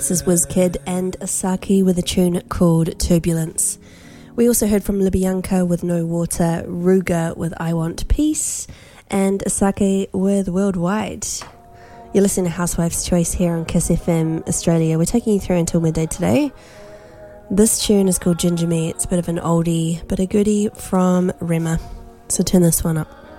This is WizKid and Asaki with a tune called Turbulence. We also heard from Libyanka with No Water, Ruga with I Want Peace, and Asaki with Worldwide. You're listening to Housewife's Choice here on Kiss FM Australia. We're taking you through until midday today. This tune is called Ginger Me. It's a bit of an oldie, but a goodie from Rema. So turn this one up.